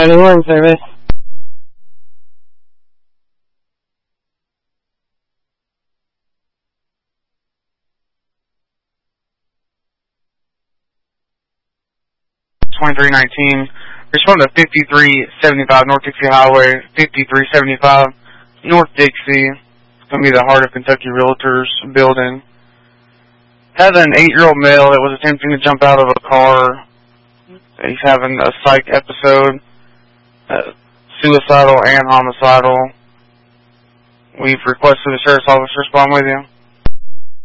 91 service. Respond to 5375 North Dixie Highway, 5375 North Dixie. It's going to be the Heart of Kentucky Realtors building. Had an 8-year-old male that was attempting to jump out of a car. He's having a psych episode, suicidal and homicidal. We've requested the sheriff's office respond with you.